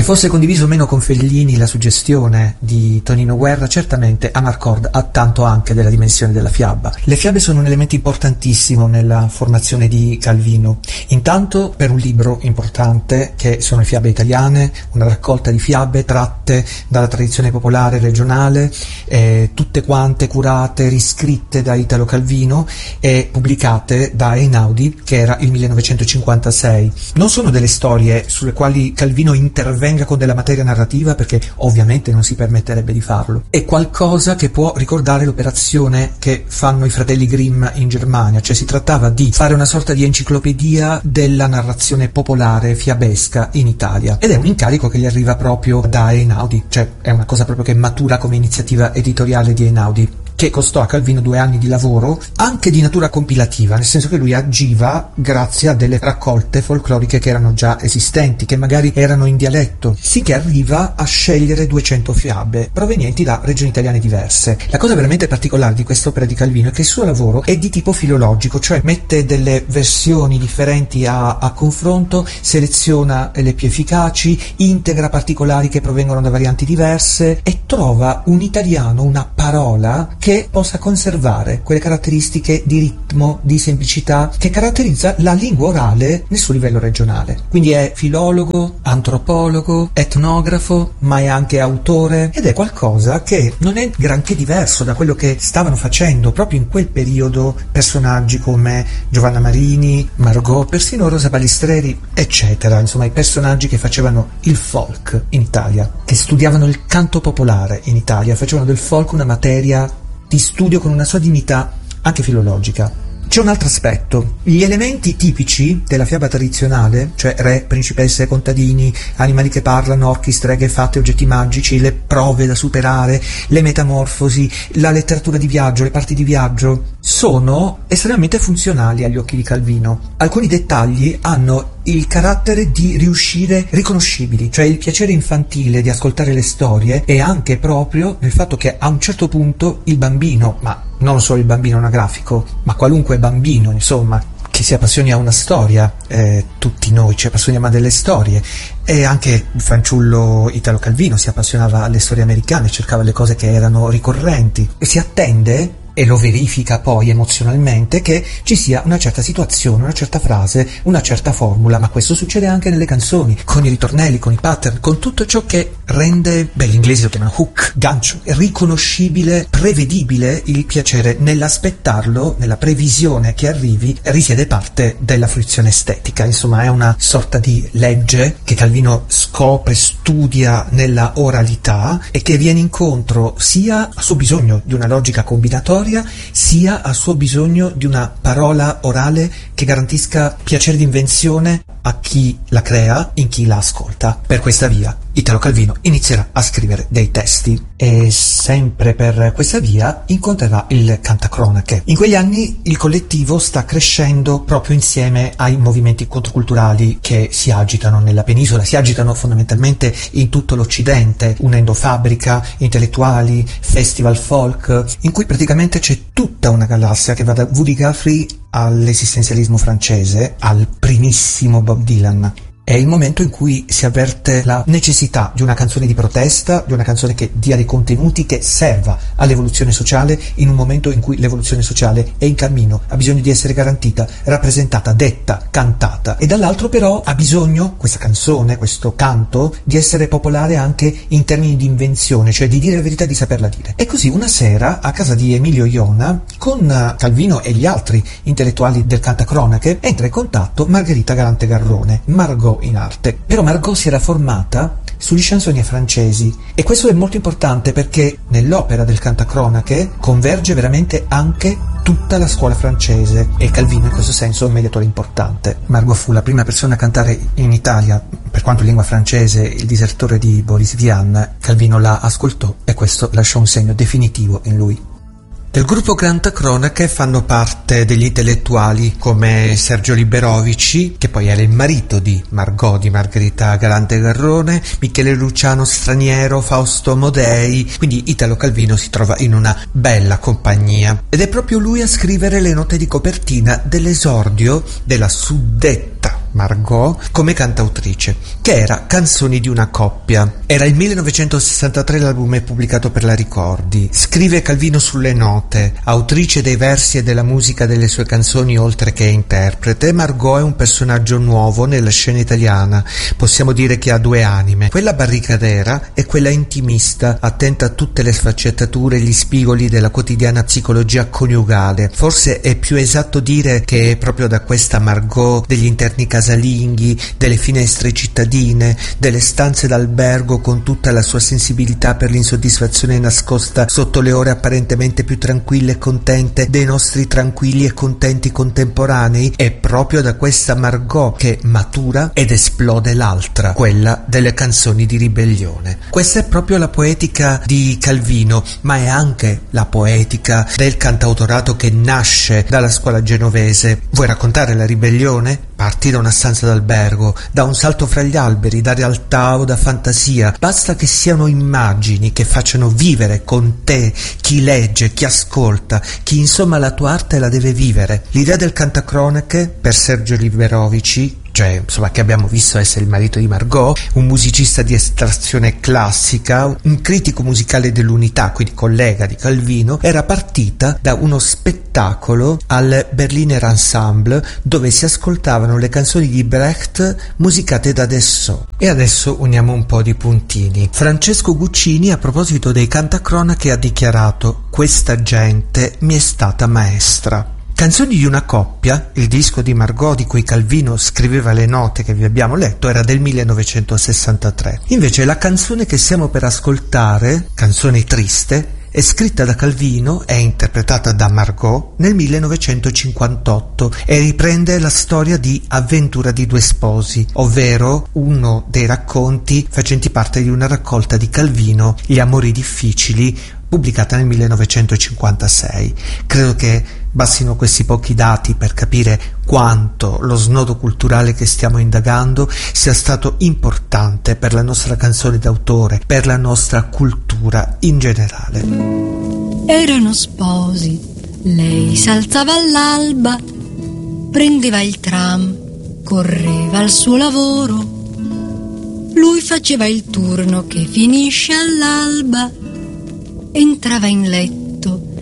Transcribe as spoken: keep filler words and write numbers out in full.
fosse condiviso o meno con Fellini la suggestione di Tonino Guerra, certamente Amarcord ha tanto anche della dimensione della fiaba. Le fiabe sono un elemento importantissimo nella formazione di Calvino, intanto per un libro importante che sono le fiabe italiane, una raccolta di fiabe tratte dalla tradizione popolare regionale, eh, tutte quante curate, riscritte da Italo Calvino e pubblicate da Einaudi, che era il millenovecentocinquantasei. Non sono delle storie sulle quali Calvino intervenga con della materia narrativa, perché ovviamente non si permetterebbe di farlo. È qualcosa che può ricordare l'operazione che fanno i fratelli Grimm in Germania, cioè si trattava di fare una sorta di enciclopedia della narrazione popolare fiabesca in Italia, ed è un incarico che gli arriva proprio da Einaudi, cioè è una cosa proprio che matura come iniziativa editoriale di Einaudi, che costò a Calvino due anni di lavoro, anche di natura compilativa, nel senso che lui agiva grazie a delle raccolte folcloriche che erano già esistenti, che magari erano in dialetto, sì che arriva a scegliere duecento fiabe provenienti da regioni italiane diverse. La cosa veramente particolare di quest'opera di Calvino è che il suo lavoro è di tipo filologico, cioè mette delle versioni differenti a, a confronto, seleziona le più efficaci, integra particolari che provengono da varianti diverse e trova un italiano, una parola che possa conservare quelle caratteristiche di ritmo, di semplicità che caratterizza la lingua orale nel suo livello regionale. Quindi è filologo, antropologo, etnografo, ma è anche autore, ed è qualcosa che non è granché diverso da quello che stavano facendo proprio in quel periodo personaggi come Giovanna Marini, Margot, persino Rosa Balistreri, eccetera. Insomma, i personaggi che facevano il folk in Italia, che studiavano il canto popolare in Italia, facevano del folk una materia di studio con una sua dignità anche filologica. C'è un altro aspetto: gli elementi tipici della fiaba tradizionale, cioè re, principesse, contadini, animali che parlano, orchi, streghe, fate, oggetti magici, le prove da superare, le metamorfosi, la letteratura di viaggio, le parti di viaggio, sono estremamente funzionali agli occhi di Calvino. Alcuni dettagli hanno il carattere di riuscire riconoscibili, cioè il piacere infantile di ascoltare le storie è anche proprio nel fatto che a un certo punto il bambino, ma non solo il bambino anagrafico, ma qualunque bambino, insomma, che si appassioni a una storia, eh, tutti noi ci appassioniamo a delle storie, e anche il fanciullo Italo Calvino si appassionava alle storie americane, cercava le cose che erano ricorrenti, e si attende, e lo verifica poi emozionalmente, che ci sia una certa situazione, una certa frase, una certa formula. Ma questo succede anche nelle canzoni, con i ritornelli, con i pattern, con tutto ciò che rende, beh, gli inglesi lo chiamano hook, gancio, riconoscibile, prevedibile. Il piacere nell'aspettarlo, nella previsione che arrivi, risiede parte della fruizione estetica. Insomma, è una sorta di legge che Calvino scopre, studia nella oralità, e che viene incontro sia al suo bisogno di una logica combinatoria, sia al suo bisogno di una parola orale che garantisca piacere di invenzione a chi la crea, in chi la ascolta. Per questa via Italo Calvino inizierà a scrivere dei testi, e sempre per questa via incontrerà il Cantacronache. In quegli anni il collettivo sta crescendo proprio insieme ai movimenti controculturali che si agitano nella penisola, si agitano fondamentalmente in tutto l'Occidente, unendo fabbrica, intellettuali, festival folk, in cui praticamente c'è tutta una galassia che va da Woody Guthrie all'esistenzialismo francese, al primissimo Bob Dylan. È il momento in cui si avverte la necessità di una canzone di protesta, di una canzone che dia dei contenuti, che serva all'evoluzione sociale, in un momento in cui l'evoluzione sociale è in cammino, ha bisogno di essere garantita, rappresentata, detta, cantata. E dall'altro però ha bisogno, questa canzone, questo canto, di essere popolare anche in termini di invenzione, cioè di dire la verità, di saperla dire. E così una sera, a casa di Emilio Iona, con Calvino e gli altri intellettuali del Cantacronache, entra in contatto Margherita Galante Garrone, Margot in arte. Però Margot si era formata sugli chansonnier francesi, e questo è molto importante perché nell'opera del Cantacronache converge veramente anche tutta la scuola francese, e Calvino in questo senso è un mediatore importante. Margot fu la prima persona a cantare in Italia, per quanto in lingua francese, il Disertore di Boris Vian. Calvino la ascoltò e questo lasciò un segno definitivo in lui. Del gruppo Cantacronache fanno parte degli intellettuali come Sergio Liberovici, che poi era il marito di Margot, di Margherita Galante Garrone, Michele Luciano Straniero, Fausto Amodei, quindi Italo Calvino si trova in una bella compagnia. Ed è proprio lui a scrivere le note di copertina dell'esordio della suddetta Margot come cantautrice, che era Canzoni di una coppia. Era il millenovecentosessantatré, l'album è pubblicato per la Ricordi. Scrive Calvino sulle note, autrice dei versi e della musica delle sue canzoni oltre che interprete. Margot è un personaggio nuovo nella scena italiana, possiamo dire che ha due anime, quella barricadera e quella intimista, attenta a tutte le sfaccettature e gli spigoli della quotidiana psicologia coniugale. Forse è più esatto dire che è proprio da questa Margot degli interni casalinghi, delle finestre cittadine, delle stanze d'albergo con tutta la sua sensibilità per l'insoddisfazione nascosta sotto le ore apparentemente più tranquille e contente dei nostri tranquilli e contenti contemporanei, è proprio da questa Margot che matura ed esplode l'altra, quella delle canzoni di ribellione. Questa è proprio la poetica di Calvino, ma è anche la poetica del cantautorato che nasce dalla scuola genovese. Vuoi raccontare la ribellione? Parti da una stanza d'albergo, da un salto fra gli alberi, da realtà o da fantasia. Basta che siano immagini che facciano vivere con te chi legge, chi ascolta, chi insomma la tua arte la deve vivere. L'idea del cantacronache per Sergio Liberovici, cioè insomma che abbiamo visto essere il marito di Margot, un musicista di estrazione classica, un critico musicale dell'Unità, quindi collega di Calvino, era partita da uno spettacolo al Berliner Ensemble dove si ascoltavano le canzoni di Brecht musicate da Dessau. E adesso uniamo un po' di puntini. Francesco Guccini, a proposito dei cantacronache, ha dichiarato: questa gente mi è stata maestra. Canzoni di una coppia, il disco di Margot di cui Calvino scriveva le note che vi abbiamo letto, era del millenovecentosessantatré. Invece la canzone che stiamo per ascoltare, Canzone triste, è scritta da Calvino e interpretata da Margot nel millenovecentocinquantotto e riprende la storia di Avventura di due sposi, ovvero uno dei racconti facenti parte di una raccolta di Calvino, Gli amori difficili, pubblicata nel millenovecentocinquantasei. Credo che bastino questi pochi dati per capire quanto lo snodo culturale che stiamo indagando sia stato importante per la nostra canzone d'autore, per la nostra cultura in generale. Erano sposi, lei s'alzava all'alba, prendeva il tram, correva al suo lavoro, lui faceva il turno che finisce all'alba, entrava in letto